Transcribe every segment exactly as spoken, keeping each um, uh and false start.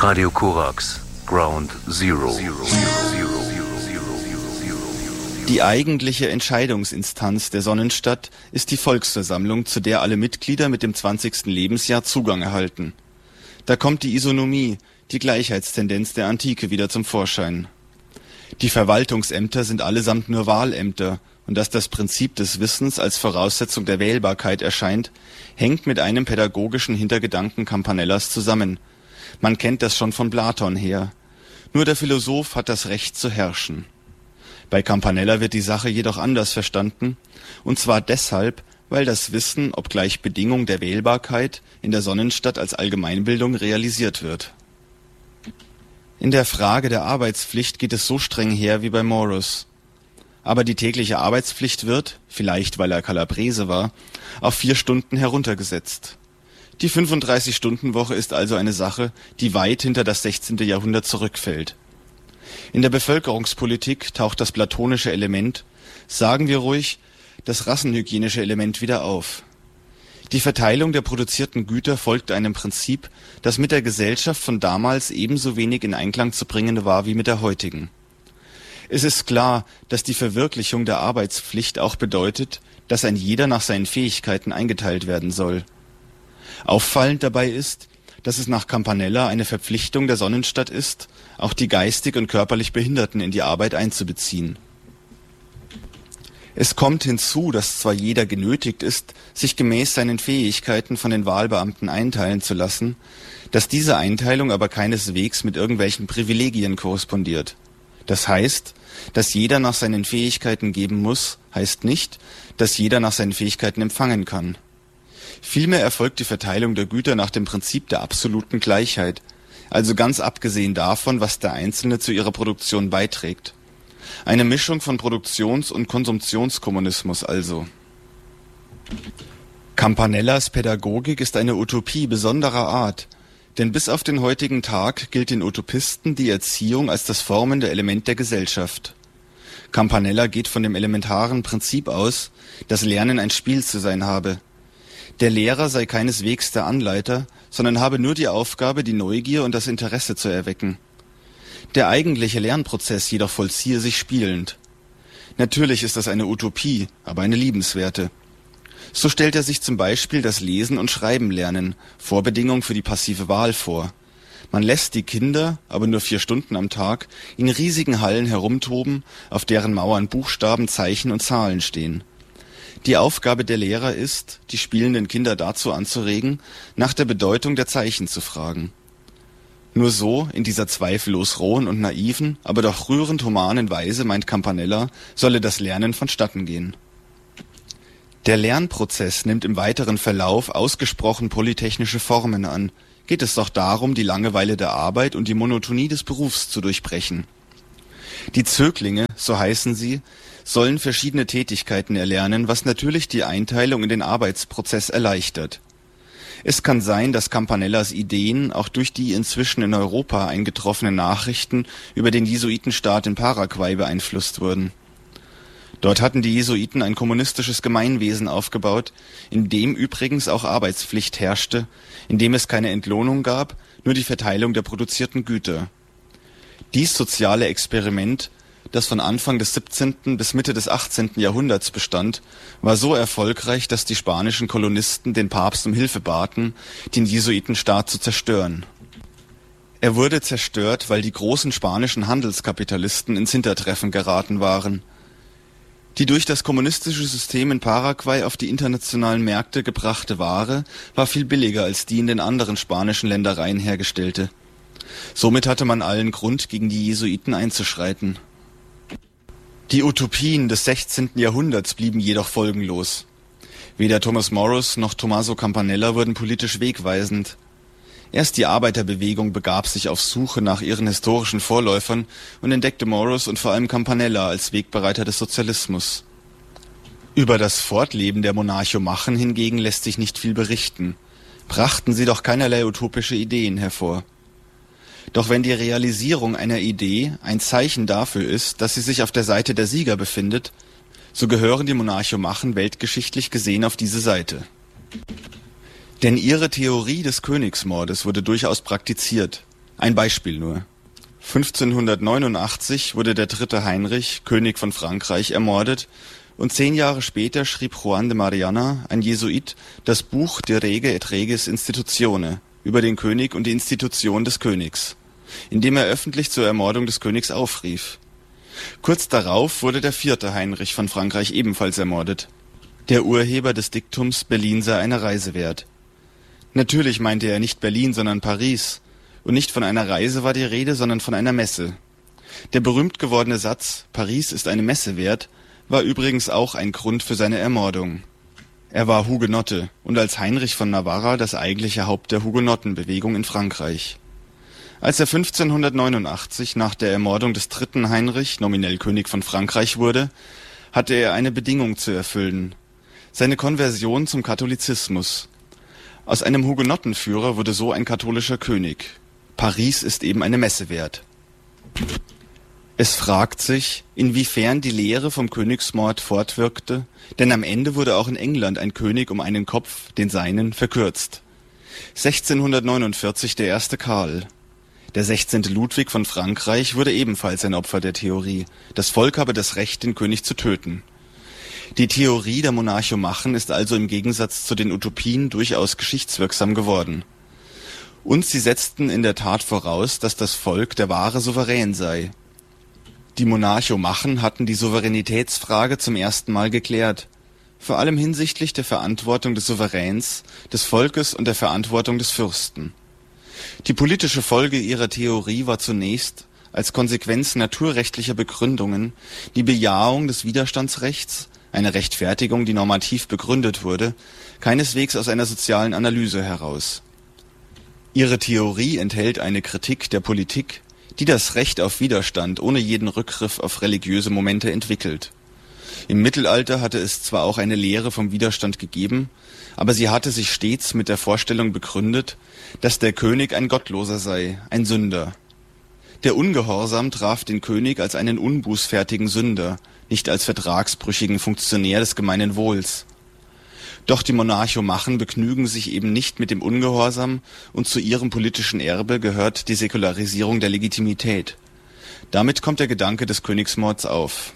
Radio Korax, Ground Zero. Die eigentliche Entscheidungsinstanz der Sonnenstadt ist die Volksversammlung, zu der alle Mitglieder mit dem zwanzigsten Lebensjahr Zugang erhalten. Da kommt die Isonomie, die Gleichheitstendenz der Antike wieder zum Vorschein. Die Verwaltungsämter sind allesamt nur Wahlämter, und dass das Prinzip des Wissens als Voraussetzung der Wählbarkeit erscheint, hängt mit einem pädagogischen Hintergedanken Campanellas zusammen. Man kennt das schon von Platon her. Nur der Philosoph hat das Recht zu herrschen. Bei Campanella wird die Sache jedoch anders verstanden, und zwar deshalb, weil das Wissen, obgleich Bedingung der Wählbarkeit, in der Sonnenstadt als Allgemeinbildung realisiert wird. In der Frage der Arbeitspflicht geht es so streng her wie bei Morus. Aber die tägliche Arbeitspflicht wird, vielleicht weil er Calabrese war, auf vier Stunden heruntergesetzt. Die fünfunddreißig-Stunden-Woche ist also eine Sache, die weit hinter das sechzehnte Jahrhundert zurückfällt. In der Bevölkerungspolitik taucht das platonische Element, sagen wir ruhig, das rassenhygienische Element wieder auf. Die Verteilung der produzierten Güter folgt einem Prinzip, das mit der Gesellschaft von damals ebenso wenig in Einklang zu bringen war wie mit der heutigen. Es ist klar, dass die Verwirklichung der Arbeitspflicht auch bedeutet, dass ein jeder nach seinen Fähigkeiten eingeteilt werden soll. Auffallend dabei ist, dass es nach Campanella eine Verpflichtung der Sonnenstadt ist, auch die geistig und körperlich Behinderten in die Arbeit einzubeziehen. Es kommt hinzu, dass zwar jeder genötigt ist, sich gemäß seinen Fähigkeiten von den Wahlbeamten einteilen zu lassen, dass diese Einteilung aber keineswegs mit irgendwelchen Privilegien korrespondiert. Das heißt, dass jeder nach seinen Fähigkeiten geben muss, heißt nicht, dass jeder nach seinen Fähigkeiten empfangen kann. Vielmehr erfolgt die Verteilung der Güter nach dem Prinzip der absoluten Gleichheit, also ganz abgesehen davon, was der Einzelne zu ihrer Produktion beiträgt. Eine Mischung von Produktions- und Konsumptionskommunismus also. Campanellas Pädagogik ist eine Utopie besonderer Art, denn bis auf den heutigen Tag gilt den Utopisten die Erziehung als das formende Element der Gesellschaft. Campanella geht von dem elementaren Prinzip aus, dass Lernen ein Spiel zu sein habe. Der Lehrer sei keineswegs der Anleiter, sondern habe nur die Aufgabe, die Neugier und das Interesse zu erwecken. Der eigentliche Lernprozess jedoch vollziehe sich spielend. Natürlich ist das eine Utopie, aber eine liebenswerte. So stellt er sich zum Beispiel das Lesen und Schreiben lernen, Vorbedingung für die passive Wahl vor. Man lässt die Kinder, aber nur vier Stunden am Tag, in riesigen Hallen herumtoben, auf deren Mauern Buchstaben, Zeichen und Zahlen stehen. Die Aufgabe der Lehrer ist, die spielenden Kinder dazu anzuregen, nach der Bedeutung der Zeichen zu fragen. Nur so, in dieser zweifellos rohen und naiven, aber doch rührend humanen Weise, meint Campanella, solle das Lernen vonstatten gehen. Der Lernprozess nimmt im weiteren Verlauf ausgesprochen polytechnische Formen an. Geht es doch darum, die Langeweile der Arbeit und die Monotonie des Berufs zu durchbrechen. Die Zöglinge, so heißen sie, sollen verschiedene Tätigkeiten erlernen, was natürlich die Einteilung in den Arbeitsprozess erleichtert. Es kann sein, dass Campanellas Ideen auch durch die inzwischen in Europa eingetroffenen Nachrichten über den Jesuitenstaat in Paraguay beeinflusst wurden. Dort hatten die Jesuiten ein kommunistisches Gemeinwesen aufgebaut, in dem übrigens auch Arbeitspflicht herrschte, in dem es keine Entlohnung gab, nur die Verteilung der produzierten Güter. Dies soziale Experiment, das von Anfang des siebzehnten bis Mitte des achtzehnten Jahrhunderts bestand, war so erfolgreich, dass die spanischen Kolonisten den Papst um Hilfe baten, den Jesuitenstaat zu zerstören. Er wurde zerstört, weil die großen spanischen Handelskapitalisten ins Hintertreffen geraten waren. Die durch das kommunistische System in Paraguay auf die internationalen Märkte gebrachte Ware war viel billiger als die in den anderen spanischen Ländereien hergestellte. Somit hatte man allen Grund, gegen die Jesuiten einzuschreiten. Die Utopien des sechzehnten Jahrhunderts blieben jedoch folgenlos. Weder Thomas Morus noch Tommaso Campanella wurden politisch wegweisend. Erst die Arbeiterbewegung begab sich auf Suche nach ihren historischen Vorläufern und entdeckte Morus und vor allem Campanella als Wegbereiter des Sozialismus. Über das Fortleben der Monarchomachen hingegen lässt sich nicht viel berichten. Brachten sie doch keinerlei utopische Ideen hervor. Doch wenn die Realisierung einer Idee ein Zeichen dafür ist, dass sie sich auf der Seite der Sieger befindet, so gehören die Monarchomachen weltgeschichtlich gesehen auf diese Seite. Denn ihre Theorie des Königsmordes wurde durchaus praktiziert. Ein Beispiel nur. fünfzehnhundertneunundachtzig wurde der dritte Heinrich, König von Frankreich, ermordet und zehn Jahre später schrieb Juan de Mariana, ein Jesuit, das Buch De Rege et Regis Institutione über den König und die Institution des Königs, in dem er öffentlich zur Ermordung des Königs aufrief. Kurz darauf wurde der vierte Heinrich von Frankreich ebenfalls ermordet. Der Urheber des Diktums Berlin sei eine Reise wert. Natürlich meinte er nicht Berlin, sondern Paris. Und nicht von einer Reise war die Rede, sondern von einer Messe. Der berühmt gewordene Satz, Paris ist eine Messe wert, war übrigens auch ein Grund für seine Ermordung. Er war Hugenotte und als Heinrich von Navarra das eigentliche Haupt der Hugenottenbewegung in Frankreich. Als er fünfzehnhundertneunundachtzig nach der Ermordung des dritten Heinrich nominell König von Frankreich wurde, hatte er eine Bedingung zu erfüllen: seine Konversion zum Katholizismus. Aus einem Hugenottenführer wurde so ein katholischer König. Paris ist eben eine Messe wert. Es fragt sich, inwiefern die Lehre vom Königsmord fortwirkte, denn am Ende wurde auch in England ein König um einen Kopf, den seinen, verkürzt. sechzehnhundertneunundvierzig der erste Karl. Der sechzehnte Ludwig von Frankreich wurde ebenfalls ein Opfer der Theorie. Das Volk habe das Recht, den König zu töten. Die Theorie der Monarchomachen ist also im Gegensatz zu den Utopien durchaus geschichtswirksam geworden. Und sie setzten in der Tat voraus, dass das Volk der wahre Souverän sei. Die Monarchomachen hatten die Souveränitätsfrage zum ersten Mal geklärt, vor allem hinsichtlich der Verantwortung des Souveräns, des Volkes und der Verantwortung des Fürsten. Die politische Folge ihrer Theorie war zunächst, als Konsequenz naturrechtlicher Begründungen, die Bejahung des Widerstandsrechts, eine Rechtfertigung, die normativ begründet wurde, keineswegs aus einer sozialen Analyse heraus. Ihre Theorie enthält eine Kritik der Politik, die das Recht auf Widerstand ohne jeden Rückgriff auf religiöse Momente entwickelt. Im Mittelalter hatte es zwar auch eine Lehre vom Widerstand gegeben, aber sie hatte sich stets mit der Vorstellung begründet, dass der König ein Gottloser sei, ein Sünder. Der Ungehorsam traf den König als einen unbußfertigen Sünder, nicht als vertragsbrüchigen Funktionär des gemeinen Wohls. Doch die Monarchomachen begnügen sich eben nicht mit dem Ungehorsam und zu ihrem politischen Erbe gehört die Säkularisierung der Legitimität. Damit kommt der Gedanke des Königsmords auf.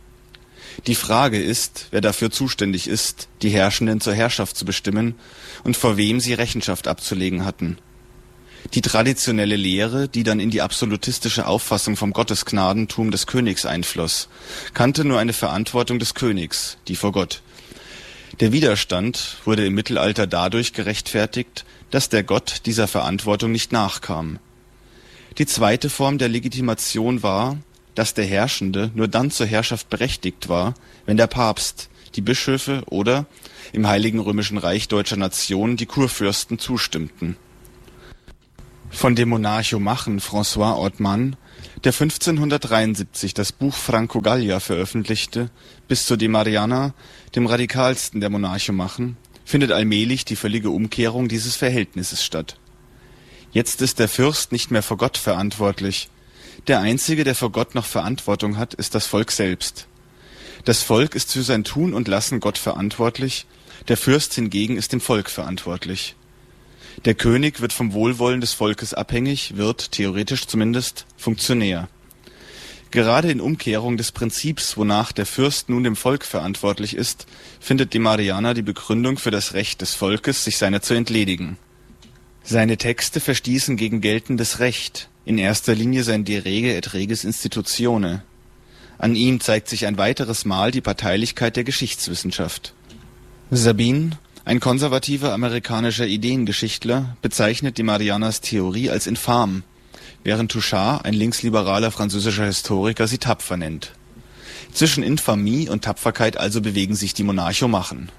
Die Frage ist, wer dafür zuständig ist, die Herrschenden zur Herrschaft zu bestimmen und vor wem sie Rechenschaft abzulegen hatten. Die traditionelle Lehre, die dann in die absolutistische Auffassung vom Gottesgnadentum des Königs einfloss, kannte nur eine Verantwortung des Königs, die vor Gott. Der Widerstand wurde im Mittelalter dadurch gerechtfertigt, dass der Gott dieser Verantwortung nicht nachkam. Die zweite Form der Legitimation war, dass der Herrschende nur dann zur Herrschaft berechtigt war, wenn der Papst, die Bischöfe oder, im Heiligen Römischen Reich deutscher Nation, die Kurfürsten zustimmten. Von dem Monarchomachen François Ortmann, der fünfzehnhundertdreiundsiebzig das Buch Franco Gallia veröffentlichte, bis zu de Mariana, dem radikalsten der Monarchomachen, findet allmählich die völlige Umkehrung dieses Verhältnisses statt. Jetzt ist der Fürst nicht mehr vor Gott verantwortlich. Der Einzige, der vor Gott noch Verantwortung hat, ist das Volk selbst. Das Volk ist für sein Tun und Lassen Gott verantwortlich, der Fürst hingegen ist dem Volk verantwortlich. Der König wird vom Wohlwollen des Volkes abhängig, wird, theoretisch zumindest, Funktionär. Gerade in Umkehrung des Prinzips, wonach der Fürst nun dem Volk verantwortlich ist, findet de Mariana die Begründung für das Recht des Volkes, sich seiner zu entledigen. Seine Texte verstießen gegen geltendes Recht, in erster Linie sein De Rege et Regis Institutione. An ihm zeigt sich ein weiteres Mal die Parteilichkeit der Geschichtswissenschaft. Sabine, ein konservativer amerikanischer Ideengeschichtler, bezeichnet de Marianas Theorie als infam, während Touchard, ein linksliberaler französischer Historiker, sie tapfer nennt. Zwischen Infamie und Tapferkeit also bewegen sich die Monarchomachen.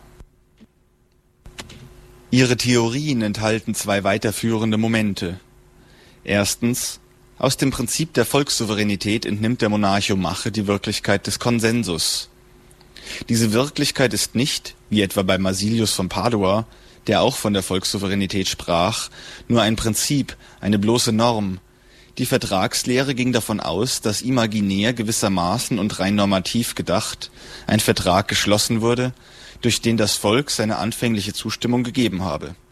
Ihre Theorien enthalten zwei weiterführende Momente. Erstens, aus dem Prinzip der Volkssouveränität entnimmt der Monarchomache die Wirklichkeit des Konsensus. Diese Wirklichkeit ist nicht, wie etwa bei Marsilius von Padua, der auch von der Volkssouveränität sprach, nur ein Prinzip, eine bloße Norm. Die Vertragslehre ging davon aus, dass imaginär gewissermaßen und rein normativ gedacht ein Vertrag geschlossen wurde, durch den das Volk seine anfängliche Zustimmung gegeben habe.